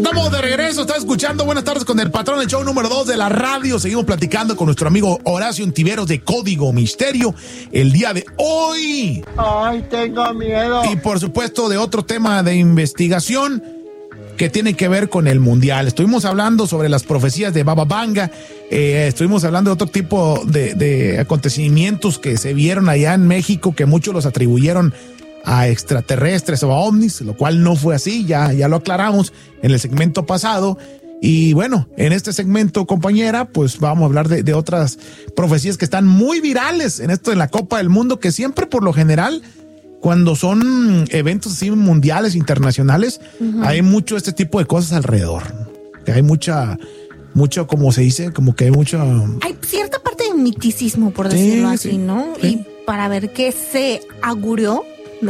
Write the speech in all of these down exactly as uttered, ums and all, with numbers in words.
Estamos de regreso, está escuchando Buenas Tardes con el Patrón, el show número dos de la radio. Seguimos platicando con nuestro amigo Horacio Ontiveros de Código Misterio el día de hoy. Ay, tengo miedo. Y por supuesto de otro tema de investigación que tiene que ver con el mundial. Estuvimos hablando sobre las profecías de Baba Vanga, eh, estuvimos hablando de otro tipo de, de acontecimientos que se vieron allá en México, que muchos los atribuyeron a extraterrestres o a ovnis, lo cual no fue así, ya, ya lo aclaramos en el segmento pasado. Y bueno, en este segmento, compañera, pues vamos a hablar de, de otras profecías que están muy virales en esto de la Copa del Mundo, que siempre por lo general, cuando son eventos así mundiales, internacionales, uh-huh, hay mucho este tipo de cosas alrededor. Que hay mucha, mucho, como se dice, como que hay mucho... Hay cierta parte de miticismo, por decirlo sí, así, sí, ¿no? Sí. Y para ver qué se auguró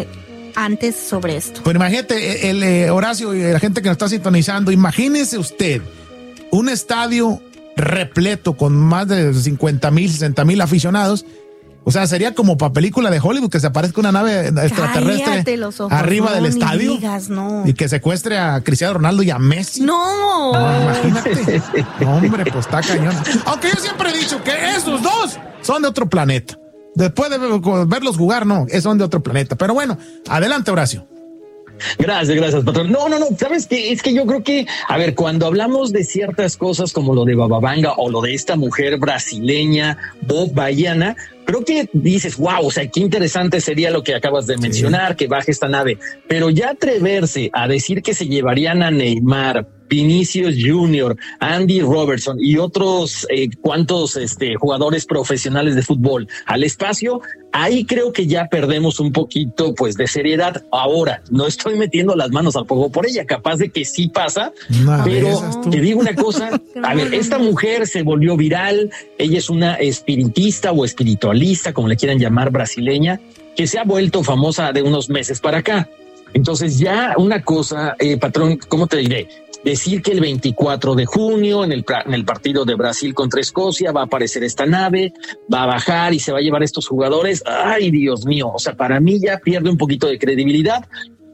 antes sobre esto. Pues imagínate, el, el Horacio y la gente que nos está sintonizando, imagínese usted un estadio repleto con más de cincuenta mil, sesenta mil aficionados. O sea, sería como para película de Hollywood que se aparezca una nave extraterrestre ojos, arriba no, del estadio digas, no. Y que secuestre a Cristiano Ronaldo y a Messi. No, no imagínate. No, hombre, pues está cañón. Aunque yo siempre he dicho que esos dos son de otro planeta. Después de verlos jugar, no, son de otro planeta. Pero bueno, adelante, Horacio. Gracias, gracias, patrón. No, no, no, ¿sabes qué? Es que yo creo que, a ver, cuando hablamos de ciertas cosas como lo de Baba Vanga o lo de esta mujer brasileña, Bob Baiana, creo que dices, wow, o sea, qué interesante sería lo que acabas de mencionar, sí, que baje esta nave. Pero ya atreverse a decir que se llevarían a Neymar, Vinicius Junior, Andy Robertson y otros eh, cuantos este, jugadores profesionales de fútbol al espacio, ahí creo que ya perdemos un poquito pues de seriedad. Ahora, no estoy metiendo las manos al fuego por ella, capaz de que sí pasa, no, pero te digo una cosa, a ver, esta mujer se volvió viral, ella es una espiritista o espiritualista, como le quieran llamar, brasileña, que se ha vuelto famosa de unos meses para acá. Entonces ya una cosa, eh, patrón, ¿cómo te diré? Decir que el veinticuatro de junio en el, en el partido de Brasil contra Escocia va a aparecer esta nave, va a bajar y se va a llevar a estos jugadores. Ay, Dios mío, o sea, para mí ya pierde un poquito de credibilidad,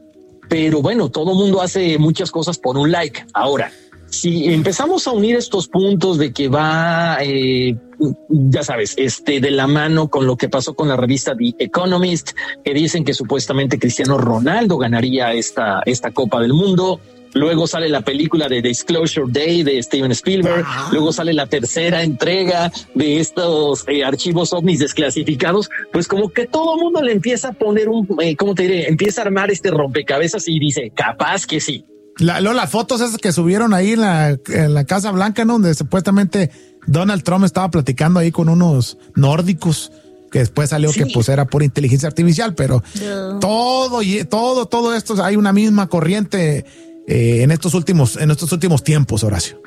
pero bueno, todo mundo hace muchas cosas por un like. Ahora, si empezamos a unir estos puntos de que va, eh, ya sabes, este, de la mano con lo que pasó con la revista The Economist, que dicen que supuestamente Cristiano Ronaldo ganaría esta, esta Copa del Mundo. Luego sale la película de Disclosure Day de Steven Spielberg. Ah. Luego sale la tercera entrega de estos eh, archivos ovnis desclasificados. Pues como que todo el mundo le empieza a poner un, eh, ¿cómo te diré? Empieza a armar este rompecabezas y dice, capaz que sí. La, lo, las fotos esas que subieron ahí en la, en la Casa Blanca, ¿no? Donde supuestamente Donald Trump estaba platicando ahí con unos nórdicos, que después salió sí, que pues era por inteligencia artificial, pero no. todo, todo, todo esto, hay una misma corriente eh, en estos últimos, en estos últimos tiempos, Horacio.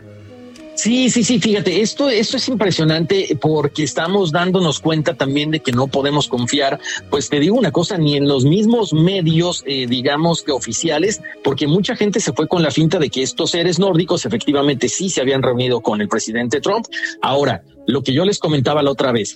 Sí, sí, sí, fíjate, esto, esto es impresionante porque estamos dándonos cuenta también de que no podemos confiar, pues te digo una cosa, ni en los mismos medios, eh, digamos que oficiales, porque mucha gente se fue con la finta de que estos seres nórdicos efectivamente sí se habían reunido con el presidente Trump. Ahora, lo que yo les comentaba la otra vez,